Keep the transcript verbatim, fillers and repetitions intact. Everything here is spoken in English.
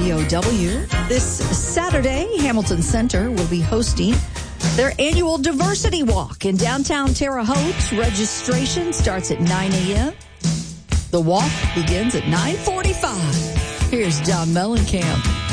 W O W. This Saturday, Hamilton Center will be hosting their annual Diversity Walk in downtown Terre Haute. Registration starts at nine a.m. The walk begins at nine forty-five. Here's John Mellencamp.